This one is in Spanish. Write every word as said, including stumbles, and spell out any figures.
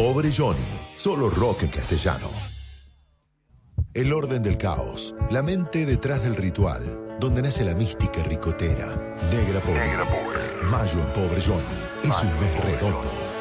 Pobre Johnny, solo rock en castellano. El orden del caos, la mente detrás del ritual, donde nace la mística ricotera. Negra Pobre. Negra Pobre. Mayo en Pobre Johnny es un mes redondo.